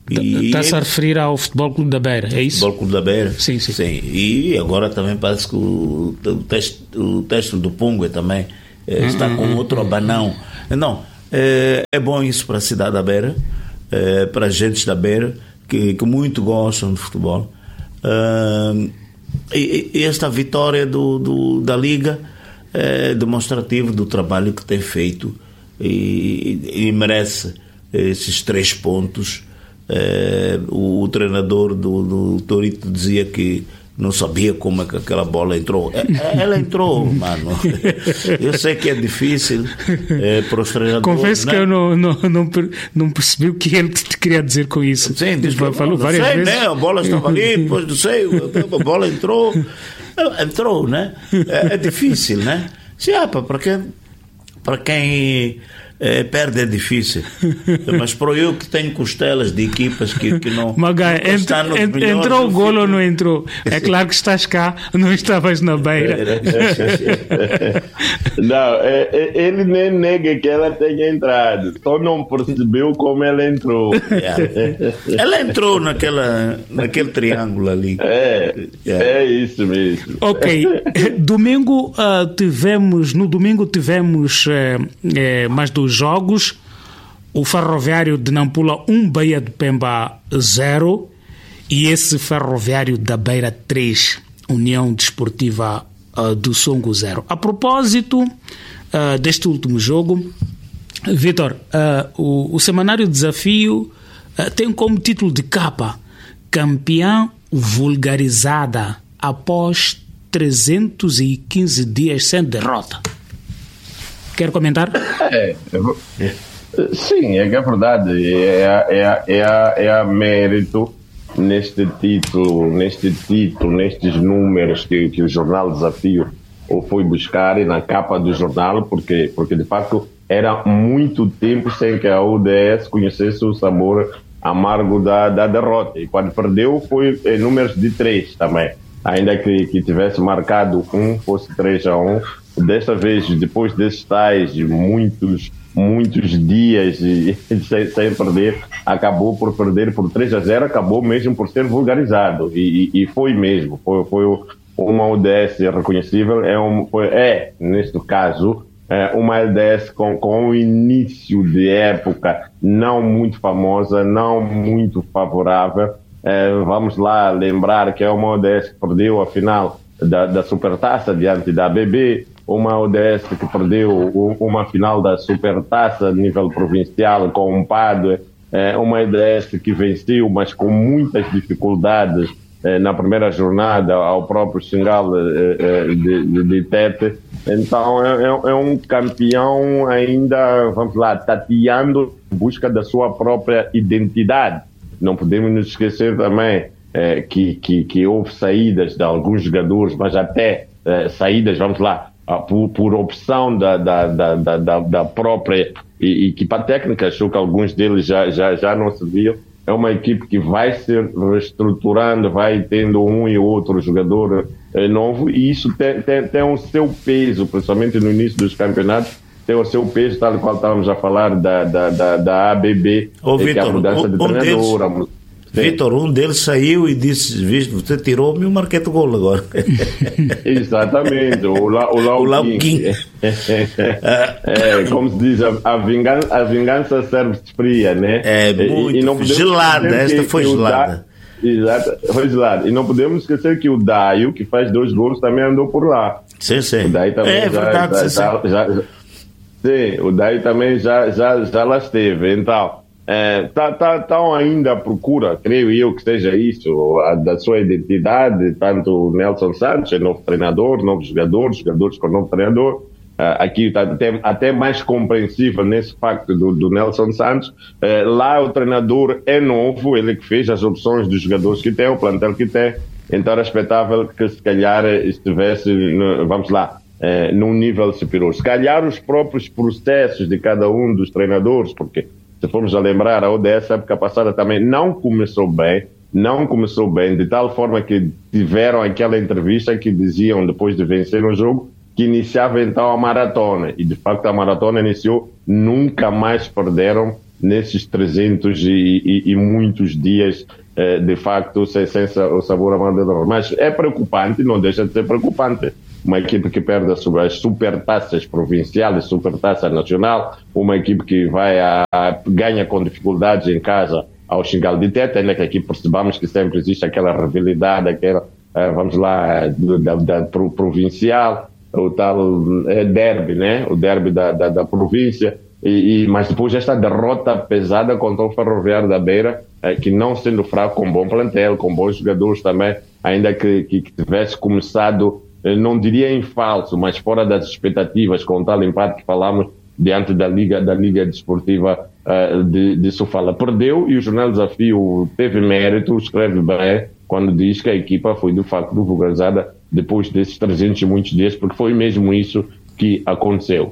Speaker 1: Está-se a referir ao Futebol Clube da Beira, é isso?
Speaker 2: Futebol Clube da Beira.
Speaker 1: Sim, sim.
Speaker 2: sim. E agora também parece que o, o, texto, o texto do Pungue também eh, uhum, está com outro abanão. Não, é, é bom isso para a cidade da Beira, é, para as gentes da Beira, que, que muito gostam de futebol. Uh, e, e esta vitória do, do, da Liga é demonstrativo do trabalho que tem feito e, e merece esses três pontos. É, o, o treinador do, do Torito dizia que não sabia como é que aquela bola entrou. É, ela entrou, mano. Eu sei que é difícil é, para os treinadores.
Speaker 1: Confesso, né? Que eu não, não, não, não percebi o que ele te queria dizer com isso.
Speaker 2: Sim, diz que
Speaker 1: falou
Speaker 2: não,
Speaker 1: várias
Speaker 2: sei,
Speaker 1: vezes.
Speaker 2: Né? A bola estava ali, depois não sei, a bola entrou. Entrou, né? É, é difícil, né? Sim, ah, para quem, para quem é, perde é difícil. Mas para eu que tenho costelas de equipas que, que não.
Speaker 1: Magai,
Speaker 2: não
Speaker 1: ent, ent, entrou o golo ou não entrou? É claro que estás cá, não estavas na beira.
Speaker 3: Não, é, é, ele nem nega que ela tenha entrado, só não percebeu como ela entrou.
Speaker 2: Yeah. Ela entrou naquela, naquele triângulo ali.
Speaker 3: É, yeah. É isso mesmo.
Speaker 1: Ok, domingo uh, tivemos, no domingo tivemos uh, uh, mais dois jogos. O Ferroviário de Nampula um, Bahia de Pemba zero, e esse Ferroviário da Beira três, União Desportiva uh, do Songo zero. A propósito uh, deste último jogo, Vitor, uh, o, o Semanário Desafio uh, tem como título de capa Campeã Vulgarizada após trezentos e quinze dias sem derrota. Quer comentar?
Speaker 3: É, é, sim, é que é verdade. É, é, é, é a mérito neste título, neste título, nestes números que, que o Jornal Desafio foi buscar na capa do jornal, porque, porque de facto era muito tempo sem que a U D S conhecesse o sabor amargo da, da derrota. E quando perdeu foi em números de três também. Ainda que, que tivesse marcado um, fosse três a um. Desta vez, depois desses tais muitos, muitos dias e, sem, sem perder, acabou por perder por três a zero, acabou mesmo por ser vulgarizado. E, e, e foi mesmo. Foi, foi uma U D S reconhecível. É, um, foi, é neste caso, é uma U D S com, com um início de época não muito famosa, não muito favorável. É, vamos lá lembrar que é uma U D S que perdeu a final da, da Supertaça diante da A B B, uma U D S que perdeu uma final da Supertaça a nível provincial com um Padre, é, uma U D S que venceu, mas com muitas dificuldades é, na primeira jornada ao próprio Xingal é, de, de, de Tete. Então é, é um campeão ainda, vamos lá, tateando em busca da sua própria identidade. Não podemos nos esquecer também eh, que, que, que houve saídas de alguns jogadores, mas até eh, saídas, vamos lá, ah, por, por opção da, da, da, da, da própria equipa técnica. Achou que alguns deles já, já, já não serviam. É uma equipe que vai se reestruturando, vai tendo um e outro jogador eh, novo, e isso tem, tem, tem o seu peso, principalmente no início dos campeonatos. Tem o seu peso, tal qual estávamos a falar da, da, da, da A B B,
Speaker 2: Ô,
Speaker 3: que
Speaker 2: Victor,
Speaker 3: é a mudança
Speaker 2: um,
Speaker 3: de treinador.
Speaker 2: Um Vitor, um deles saiu e disse, visto, você tirou-me o marquete gol agora.
Speaker 3: Exatamente, o, La, o Lau,
Speaker 2: o Lau King.
Speaker 3: É, como se diz, a, a, vingança, a vingança serve-se fria, né?
Speaker 2: É, muito, e, e não gelada, esta foi gelada.
Speaker 3: Exato, foi gelada. E não podemos esquecer que o Daio, que faz dois gols, também andou por lá.
Speaker 2: Sim, sim.
Speaker 3: O Daio também
Speaker 2: é
Speaker 3: já,
Speaker 2: verdade,
Speaker 3: já,
Speaker 2: sim,
Speaker 3: já,
Speaker 2: sim.
Speaker 3: Já, já, sim, o Daio também já, já, já lá esteve. Então, estão é, tá, tá ainda à procura, creio eu que seja isso, a, da sua identidade, tanto o Nelson Santos, é novo treinador, novos jogadores, jogadores com novo treinador. Uh, aqui está até, até mais compreensível nesse facto do, do Nelson Santos. Uh, lá o treinador é novo, ele que fez as opções dos jogadores que tem, o plantel que tem, então era expectável que se calhar estivesse, no, vamos lá, uh, num nível superior. Se calhar os próprios processos de cada um dos treinadores, porque se formos a lembrar, a U D S, a época passada também não começou bem, não começou bem, de tal forma que tiveram aquela entrevista que diziam, depois de vencer o jogo, que iniciava então a maratona, e de facto a maratona iniciou, nunca mais perderam nesses trezentos e, e, e muitos dias, eh, de facto, sem, sem o sabor amargo. Mas é preocupante, não deixa de ser preocupante. Uma equipe que perde as supertaças provinciais, supertaça nacional, uma equipe que vai a, a, ganha com dificuldades em casa ao Xingal de Tete, ainda que aqui percebamos que sempre existe aquela rivalidade, aquela, uh, vamos lá, da, da, da provincial, o tal é, derby, né? O derby da, da, da província, e, e, mas depois esta derrota pesada contra o Ferroviário da Beira, é, que não sendo fraco, com bom plantel, com bons jogadores também, ainda que, que, que tivesse começado, não diria em falso, mas fora das expectativas, com o tal empate que falamos diante da Liga, da Liga Desportiva uh, de, de Sofala. Perdeu, e o Jornal Desafio teve mérito, escreve bem, quando diz que a equipa foi de facto vulgarizada depois desses trezentos e muitos dias, porque foi mesmo isso que aconteceu.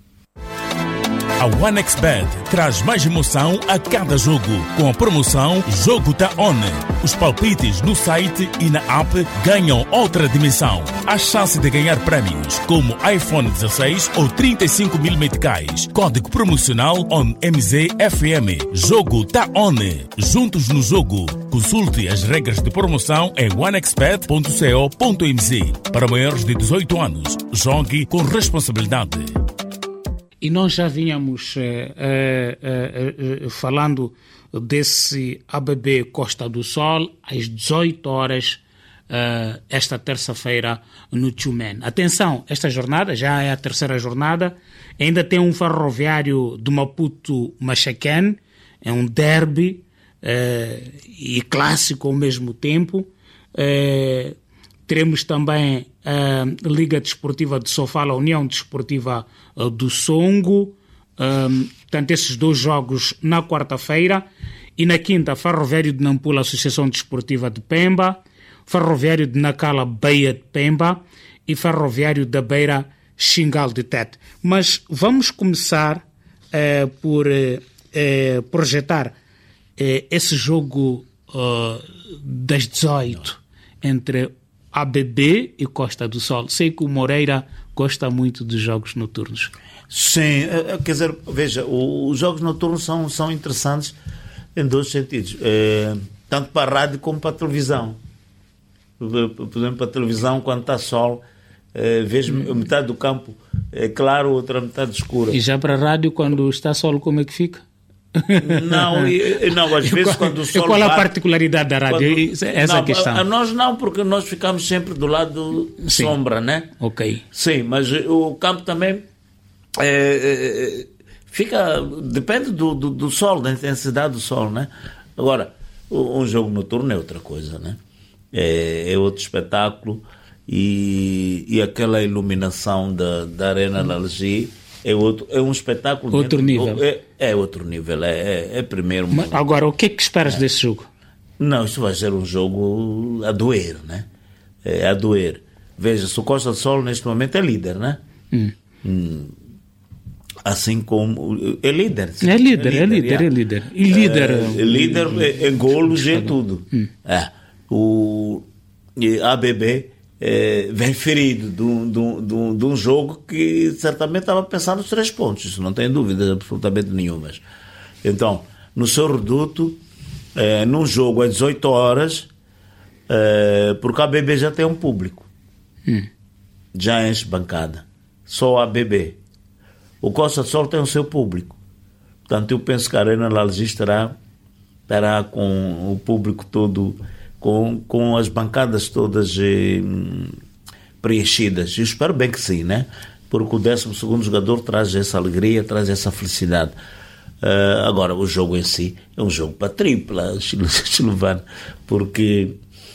Speaker 4: A OneXBet traz mais emoção a cada jogo, com a promoção Jogo Tá On. Os palpites no site e na app ganham outra dimensão. Há chance de ganhar prémios como iPhone dezasseis ou trinta e cinco mil meticais. Código promocional O N M Z F M. Jogo Tá On. Juntos no jogo. Consulte as regras de promoção em onexbet ponto co ponto m z. Para maiores de dezoito anos, jogue com responsabilidade.
Speaker 1: E nós já vínhamos eh, eh, eh, falando desse A B B Costa do Sol às dezoito horas eh, esta terça-feira no Tchumene. Atenção, esta jornada já é a terceira jornada, ainda tem um Ferroviário de Maputo-Machaquén, é um derby eh, e clássico ao mesmo tempo. Eh, teremos também a Liga Desportiva de Sofala, a União Desportiva do Songo, um, portanto esses dois jogos na quarta-feira, e na quinta Ferroviário de Nampula, Associação Desportiva de Pemba, Ferroviário de Nacala, Baía de Pemba, e Ferroviário da Beira, Xingal de Tete. Mas vamos começar eh, por eh, eh, projetar eh, esse jogo uh, das dezoito entre A B B e Costa do Sol. Sei que o Moreira gosta muito de jogos noturnos.
Speaker 2: Sim, quer dizer, veja, os jogos noturnos são, são interessantes em dois sentidos, é, tanto para a rádio como para a televisão. Por exemplo, para a televisão, quando está sol, é, vejo hum. metade do campo é claro, outra metade escura.
Speaker 1: E já para a rádio, quando está sol, como é que fica?
Speaker 2: Não, e, não às vezes qual, quando o sol
Speaker 1: qual a
Speaker 2: bate,
Speaker 1: particularidade da rádio? Quando, essa
Speaker 2: não,
Speaker 1: questão.
Speaker 2: A, a nós não, porque nós ficamos sempre do lado
Speaker 1: Sim.
Speaker 2: sombra, né?
Speaker 1: Ok.
Speaker 2: Sim, mas o campo também é, é, fica, depende do, do, do sol, da intensidade do sol, né? Agora, um jogo noturno é outra coisa, né? É, é outro espetáculo, e, e aquela iluminação da, da Arena Lalgi é, outro, é um espetáculo.
Speaker 1: Outro
Speaker 2: dentro,
Speaker 1: nível.
Speaker 2: É, é outro nível, é, é, é primeiro.
Speaker 1: Mas agora, o que é que esperas é. desse jogo?
Speaker 2: Não, isso vai ser um jogo a doer, né? É a doer. Veja, se o Costa do Sol neste momento é líder, né? Hum. Hum. Assim como. É líder.
Speaker 1: É líder, é líder, é líder. E líder.
Speaker 2: É, líder é, é golos e é tudo. Hum. É. O A B B é, vem ferido de um, de, um, de, um, de um jogo que certamente estava a pensar nos três pontos, isso não tem dúvidas absolutamente nenhumas. Então, no seu reduto, é, num jogo às dezoito horas, é, porque a A B B já tem um público, hum. já enche bancada, só a A B B. O Costa do Sol tem o seu público, portanto eu penso que a Arena Lalgi estará, estará com o público todo, Com, com as bancadas todas eh, preenchidas. Eu espero bem que sim, né? Porque o décimo segundo jogador traz essa alegria, traz essa felicidade. Uh, agora, o jogo em si é um jogo para tripla, Silvano, porque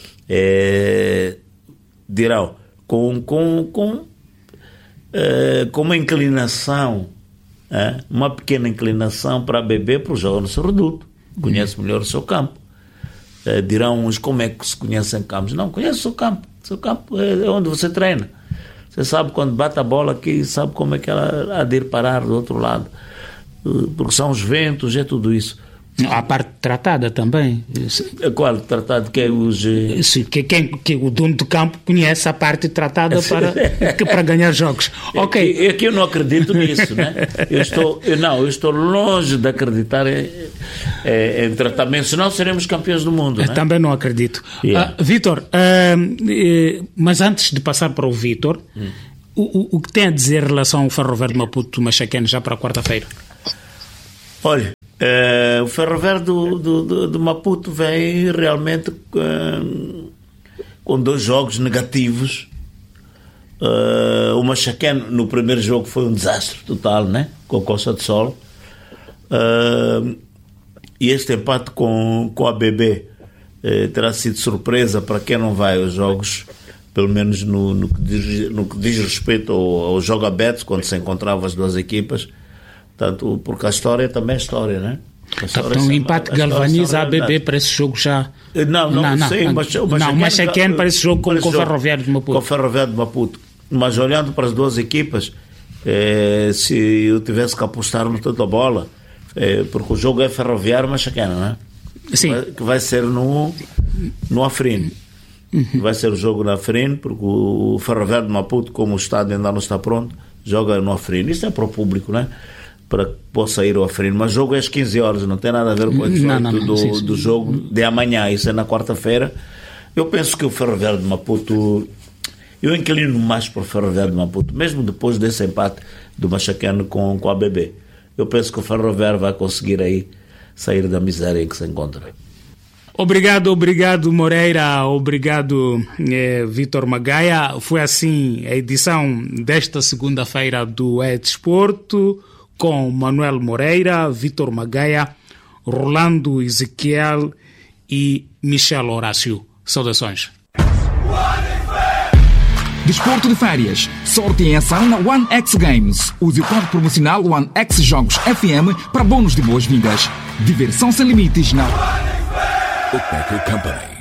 Speaker 2: é, dirão, com, com, com, é, com uma inclinação, é, uma pequena inclinação para beber, para o jogo no seu reduto, conhece melhor o seu campo. Uh, dirão uns como é que se conhecem campos. Não, conhece o seu campo. O seu campo é onde você treina. Você sabe quando bate a bola aqui, sabe como é que ela há de ir parar do outro lado. Uh, porque são os ventos, é tudo isso.
Speaker 1: A parte tratada também.
Speaker 2: Qual tratado que é os...
Speaker 1: Sim, que, quem, que o dono de campo conhece a parte tratada para, que, para ganhar jogos. Ok.
Speaker 2: É que eu não acredito nisso, né? Eu estou, eu, não, eu estou longe de acreditar em, em, em tratamento, senão seremos campeões do mundo, né?
Speaker 1: Também não acredito.
Speaker 2: Yeah.
Speaker 1: Uh, Vítor, uh, mas antes de passar para o Vítor, hum. o, o que tem a dizer em relação ao Ferroviário de Maputo Machaquene já para quarta-feira?
Speaker 2: Olha, Uh, o Ferroviário do, do, do, do Maputo vem realmente uh, com dois jogos negativos. Uh, o Machaquene no primeiro jogo foi um desastre total, né? Com a Costa de Sol. Uh, e este empate com, com a B B uh, terá sido surpresa para quem não vai aos jogos, pelo menos no, no, que, diz, no que diz respeito ao, ao jogo aberto, quando se encontravam as duas equipas. Tanto, porque a história também é história, né?
Speaker 1: Então o empate galvaniza a B B para esse jogo já.
Speaker 2: Não, não, não, não sei,
Speaker 1: não,
Speaker 2: mas,
Speaker 1: não, o Machaquene para esse jogo com, com o Ferroviário de Maputo.
Speaker 2: Com o Ferroviário de Maputo. Mas olhando para as duas equipas, eh, se eu tivesse que apostar no tanto a bola, eh, porque o jogo é Ferroviário Machaquene, não é?
Speaker 1: Sim.
Speaker 2: Que vai, que vai ser no, no Afrin. Uhum. Vai ser o jogo no Afrin, porque o Ferroviário de Maputo, como o estádio ainda não está pronto, joga no Afrin. Isso é para o público, não é? Para que possa ir ao Afrin. Mas o jogo é às quinze horas, não tem nada a ver com o
Speaker 1: não, não, não,
Speaker 2: do,
Speaker 1: sim, sim.
Speaker 2: do jogo de amanhã, isso é na quarta-feira. Eu penso que o Ferroviário de Maputo, eu inclino mais para o Ferroviário de Maputo, mesmo depois desse empate do Machaquene com, com a B B. Eu penso que o Ferroviário vai conseguir aí sair da miséria em que se encontra.
Speaker 1: Obrigado, obrigado Moreira, obrigado eh, Vítor Magaia. Foi assim a edição desta segunda-feira do É Desporto, com Manuel Moreira, Vítor Magaia, Rolando Ezequiel e Michel Horácio. Saudações.
Speaker 6: Desporto de férias. Sorte em ação na One X Games. Use o código promocional One X Jogos F M para bônus de boas-vindas. Diversão sem limites na
Speaker 4: Bookmaker Company.